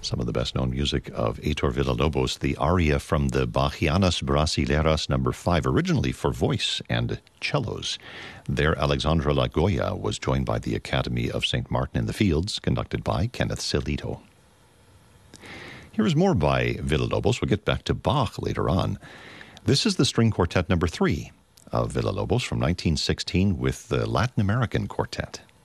Some of the best-known music of Heitor Villa-Lobos, the aria from the Bachianas Brasileiras No. 5, originally for voice and cellos. There, Alexandra Lagoya was joined by the Academy of St. Martin in the Fields, conducted by Kenneth Celito. Here's more by Villa-Lobos. We'll get back to Bach later on. This is the String Quartet No. 3 of Villa-Lobos from 1916 with the Latin American Quartet.